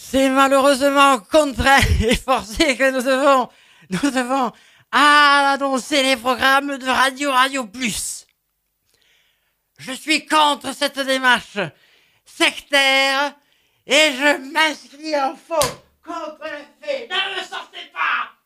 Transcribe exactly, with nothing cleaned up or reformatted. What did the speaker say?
C'est malheureusement contraint et forcé que nous devons, nous devons annoncer les programmes de Radio Radio Plus. Je suis contre cette démarche sectaire et je m'inscris en faux contre le fait. Ne me sortez pas!